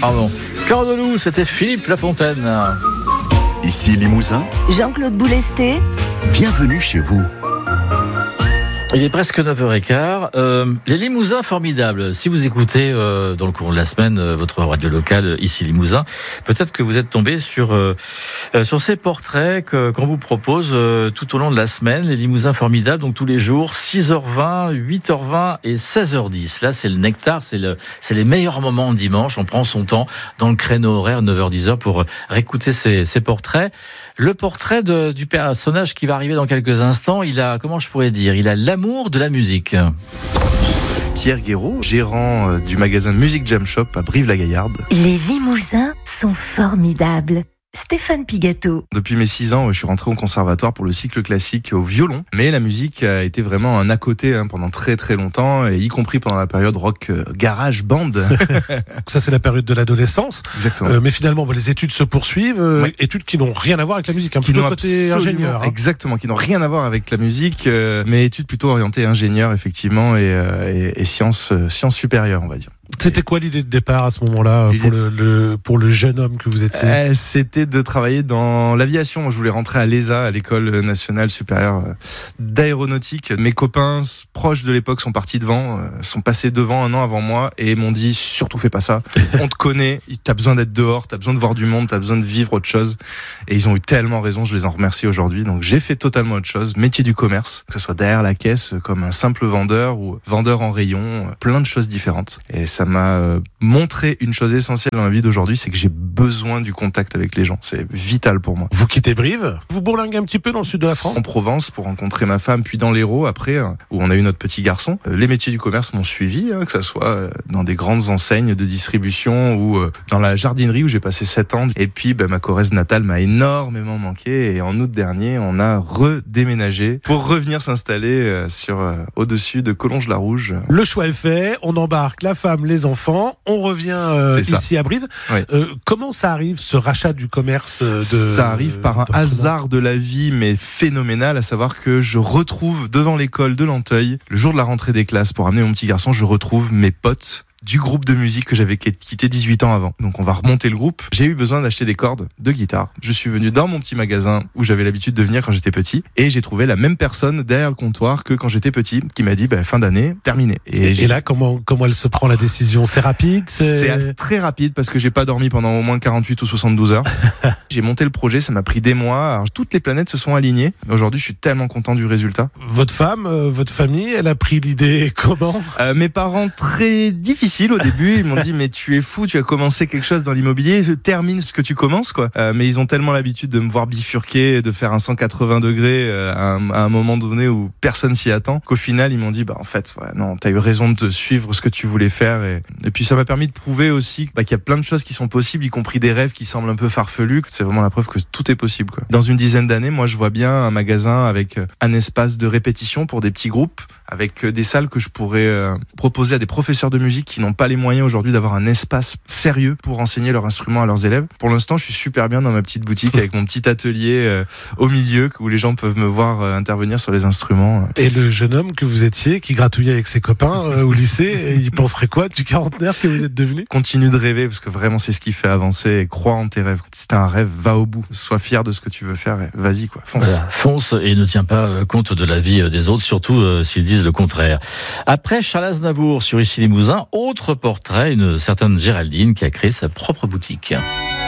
Pardon. Cœur de loup, c'était Philippe Lafontaine. Ici Limousin. Jean-Claude Boulesté. Bienvenue chez vous. Il est presque 9h15. Les Limousins formidables. Si vous écoutez dans le cours de la semaine votre radio locale ici Limousin, peut-être que vous êtes tombé sur ces portraits qu'on vous propose tout au long de la semaine. Les Limousins formidables, donc tous les jours, 6h20, 8h20 et 16h10. Là, c'est le nectar, c'est les meilleurs moments le dimanche. On prend son temps dans le créneau horaire 9h-10h pour réécouter ces portraits. Le portrait du personnage qui va arriver dans quelques instants, il a, comment je pourrais dire, il a l'amour de la musique. Pierre Guéraud, gérant du magasin Music Jam Shop à Brive-la-Gaillarde. Les Limousins sont formidables. Stéphane Pigato. Depuis mes 6 ans, je suis rentré au conservatoire pour le cycle classique au violon. Mais la musique a été vraiment un à côté pendant très très longtemps, et y compris pendant la période rock garage band. Ça, c'est la période de l'adolescence. Exactement. Mais finalement, les études se poursuivent. Oui. Études qui n'ont rien à voir avec la musique. Plutôt côté ingénieur. Exactement, qui n'ont rien à voir avec la musique, mais études plutôt orientées ingénieur, effectivement, et sciences supérieures, on va dire. C'était quoi l'idée de départ à ce moment-là pour le jeune homme que vous étiez? C'était de travailler dans l'aviation. Moi, je voulais rentrer à l'ESA, à l'École nationale supérieure d'aéronautique. Mes copains proches de l'époque sont partis devant, sont passés devant 1 an avant moi et m'ont dit surtout fais pas ça. On te connaît, t'as besoin d'être dehors, t'as besoin de voir du monde, t'as besoin de vivre autre chose. Et ils ont eu tellement raison, je les en remercie aujourd'hui. Donc j'ai fait totalement autre chose, métier du commerce, que ce soit derrière la caisse comme un simple vendeur ou vendeur en rayon, plein de choses différentes. Et ça m'a montré une chose essentielle dans ma vie d'aujourd'hui, c'est que j'ai besoin du contact avec les gens. C'est vital pour moi. Vous quittez Brive, vous bourlinguez un petit peu dans le sud de la France? En Provence pour rencontrer ma femme, puis dans l'Hérault après, où on a eu notre petit garçon. Les métiers du commerce m'ont suivi, que ça soit dans des grandes enseignes de distribution ou dans la jardinerie où j'ai passé 7 ans. Et puis ma Corrèze natale m'a énormément manqué, et en août dernier, on a redéménagé pour revenir s'installer au-dessus de Collonges-la-Rouge. Le choix est fait, on embarque la femme, les enfants, on revient ici à Brive. Oui. Comment ça arrive, ce rachat du commerce Ça arrive par un hasard de la vie, mais phénoménal, à savoir que je retrouve devant l'école de Lanteuil, le jour de la rentrée des classes pour amener mon petit garçon, je retrouve mes potes du groupe de musique que j'avais quitté 18 ans avant. Donc on va remonter le groupe. J'ai eu besoin d'acheter des cordes de guitare. Je suis venu dans mon petit magasin où j'avais l'habitude de venir quand j'étais petit, et j'ai trouvé la même personne derrière le comptoir que quand j'étais petit, qui m'a dit fin d'année, terminé. Et là, comment elle se prend la décision? C'est rapide? C'est très rapide parce que j'ai pas dormi pendant au moins 48 ou 72 heures. J'ai monté le projet, ça m'a pris des mois. Alors, toutes les planètes se sont alignées. Aujourd'hui, je suis tellement content du résultat. Votre femme, votre famille, elle a pris l'idée comment? Mes parents, très difficiles au début, ils m'ont dit mais tu es fou, tu as commencé quelque chose dans l'immobilier, termine ce que tu commences quoi. Mais ils ont tellement l'habitude de me voir bifurquer, de faire un 180 degrés à un moment donné où personne s'y attend, qu'au final ils m'ont dit en fait non, t'as eu raison de suivre ce que tu voulais faire, et puis ça m'a permis de prouver aussi qu'il y a plein de choses qui sont possibles, y compris des rêves qui semblent un peu farfelus. C'est vraiment la preuve que tout est possible quoi. Dans une dizaine d'années, moi je vois bien un magasin avec un espace de répétition pour des petits groupes, avec des salles que je pourrais proposer à des professeurs de musique qui n'ont pas les moyens aujourd'hui d'avoir un espace sérieux pour enseigner leur instrument à leurs élèves. Pour l'instant, je suis super bien dans ma petite boutique avec mon petit atelier au milieu où les gens peuvent me voir intervenir sur les instruments. Et le jeune homme que vous étiez, qui gratouillait avec ses copains au lycée, il penserait quoi du quarantenaire que vous êtes devenu? Continue de rêver, parce que vraiment c'est ce qui fait avancer, et crois en tes rêves. Si t'as un rêve, va au bout. Sois fier de ce que tu veux faire et vas-y quoi, fonce. Voilà, fonce et ne tiens pas compte de la vie des autres, surtout s'ils disent le contraire. Après Charles Aznavour sur Ici Limousin, autre portrait, une certaine Géraldine qui a créé sa propre boutique.